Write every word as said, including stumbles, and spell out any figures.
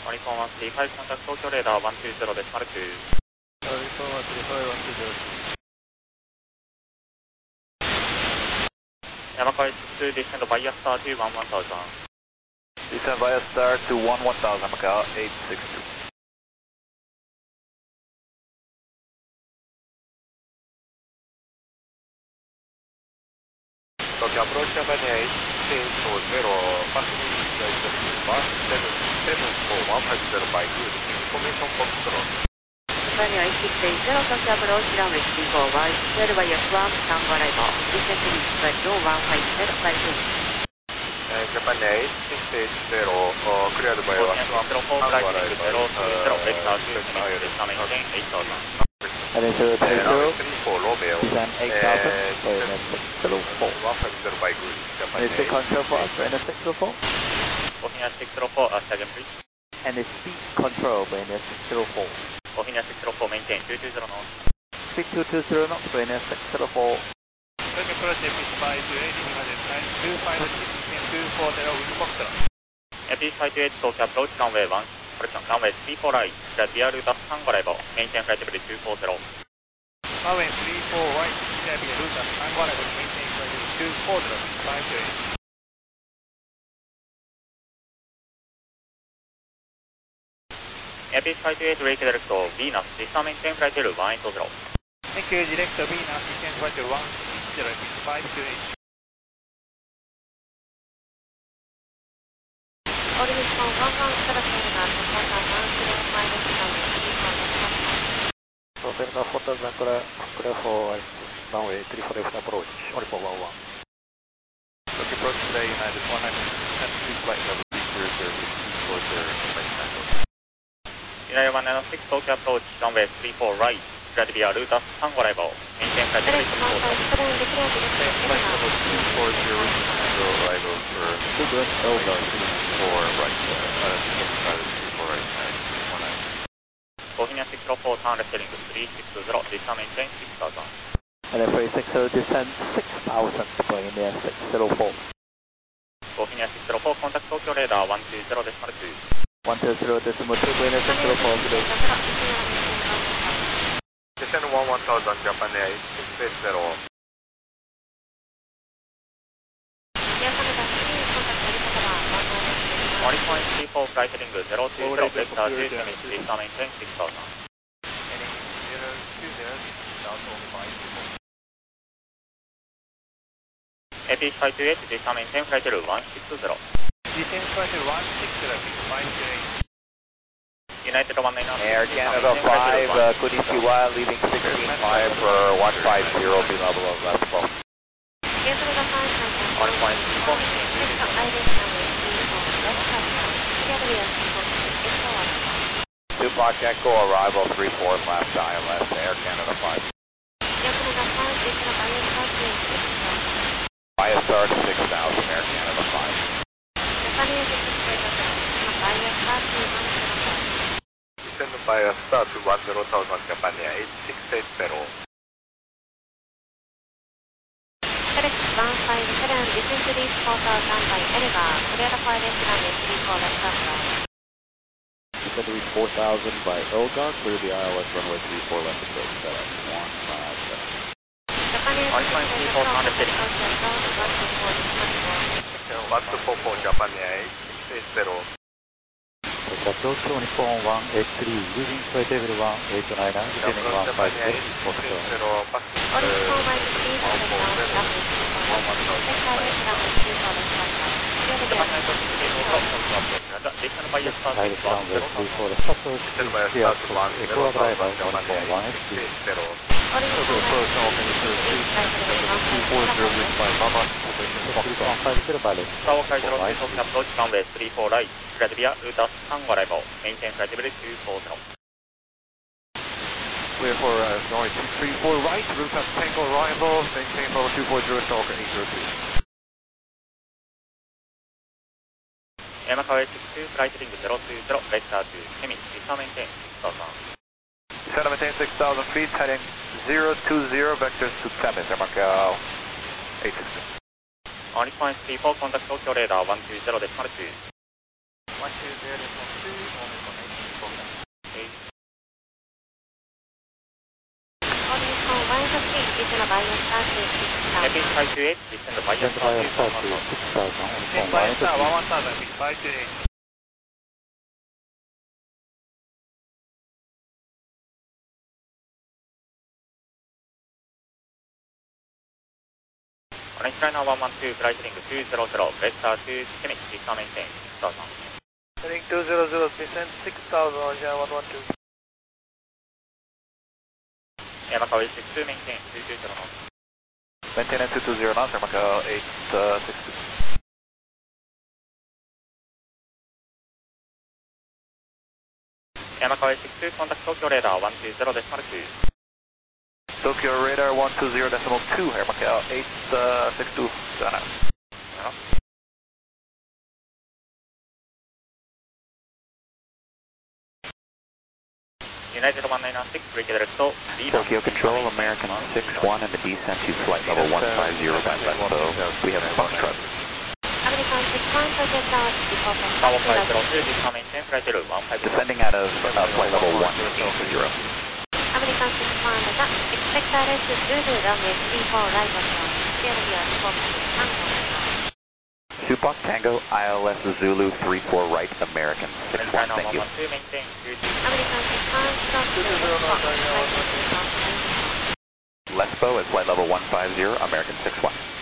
オリコンワンスリーファイブ、コンタクト東京レーダーワンツーゼロです、マルク。 オリコンワンスリーファイブ、ワンツーゼロ。 山川シックス、ディスセンドバイアスターとワンワンサウザン。 Descend via star to one one thousand, Macau eight six two. Okay, approach Japan eight six four zero, passing one seven seven four one five zero by good, information box control. Japan eight six eight zero, Tokyo approach runway three four right, cleared by F one, stand arrival, descent to flight zero one five zero by good. Japan eight six eight zero, uh, cleared by F one, stand arrival, And then zero three zero, three four Romeo, descend eight thousand, Ryanair six zero four. one five zero by good, Japan And it's the eight. control for us, Ryanair six zero four. Ohina six zero four, uh, second please. And the speed control, Ryanair six zero four. Ohina six zero four, maintain two two zero knots. Speed two two zero knots, Ryanair six zero four. Tokyo approach F five two eight, two five six two four zero, wind Foxtrot. F five two eight, Tokyo approach runway one, correction, runway three four right, cleared via route stand arrival, maintain flight level two four zero. Runway three four right, cleared via route stand arrival, maintain flight level two four zero, five two eight. F five two eight, Drake Direct Venus, descend maintain flight level one eight zero. Thank you, direct Venus, descend flight level one eight zero, five two eight. Horizon one one seven seven, Japan one zero five runway three four left. So Delta four thousand, clear, clear for runway three four left approach, only for one one. Tokyo approach today, United one nine ten two flight level three zero zero six two four zero, flight nine. United one nine six, Tokyo approach runway three four right, cleared via route stand arrival, maintain flight level two four zero. Flight level two four zero, zero arrival for Good, over. four right, uh, descend via three four right, uh, one nine. Ohina six zero four, turn left heading three six zero, descend maintain six thousand. And then three six zero, descend six thousand, Ryanair six zero four. Ohina six zero four, contact Tokyo radar one two zero decimal two. one two zero decimal two, Ryanair six zero four, good day. Descend one one thousand, Japan eight six eight zero. one point three four, flight heading zero two zero, vector two seven, descend maintain six thousand. Heading zero two zero, south of five four. F five two eight, descend maintain flight level one six zero. Descend flight level one six zero, five two eight. United one nine six, Air Canada five, uh, Konnichiwa, leaving sixteen five for one five zero, be level of left twelve. one point three four, Tupac Echo, arrival three four left, I L S, Air Canada five. Via star to six thousand, Air Canada five. Descend via star to one zero thousand, Japan eight six eight zero. one five seven, descend to reach four thousand by Elva, clear the pilot runway three four left approach. Descend to reach four thousand by Elga, clear the I L S runway three four left approach, set up one five seven. one point three four, turn left heading. one two four four, Japan eight six eight zero. Tokyo approach to Nippon one eight three, losing flight level one eight nine, descending one five zero, Foxtrot. zero, passing Horizon right three four left runway three four descend by a star Pilot six one runway zero. three four left approach, Descend via clear star to one to zero Echo arrival, thousand, Japan Nippon one eight eight six three. eight zero. Tokyo approach Northern three, level two four zero, wind by Mama, information Foxtrot one five zero, pilot. Tower Kai zero three, Tokyo approach runway three four right, cleared via route stand arrival, maintain flight level two four zero. Clear for uh, runway two three four right, route at Tango arrival, maintain level two four zero, Stalker eight zero two. Yamakaway six two, flight heading zero two zero, vector two, Semi, descend maintain six thousand. Descend maintain six thousand feet, heading zero two zero, vectors to seven, Macau eight six two. one point three four, contact Tokyo radar one two zero decimal two. one two zero decimal two, five two eight, descend the bias Descend via star star two to six thousand on Descend phone via line star to one one thousand, wind five two eight. オレンジライナーワンワンツー、フライトリングツーゼロゼロ、ベスターツー、ケミック、ディスターメンテイン、スターさん。 Heading two zero zero, descend six thousand, Orange one one two. 山川エイチシックス、メインテイン、ツーツーゼロノート。 Maintain at two two zero knots, Air Macau eight six two. 山川エイチシックス、コンタクト東京レーダーワンツーゼロデシマルツー。 Tokyo radar one two zero decimal two, Air Macau eight six two. Sana. United one nine six, break it to Tokyo Control, American six one and the descent to flight level one five zero by Lesbo. We have Foxtrot. American six one, Tokyo Tower, report on one five zero two, descend maintain, flight level one five zero. Descending out of uh, flight level one eight zero. American six one, expect R S Zulu runway three four right on ground. There will be a report on Tango. Supak Tango, I L S Zulu three four right, American six one, thank you. American six one, stop to two zero zero, Lesbo. Lesbo at flight level one five zero, American six one.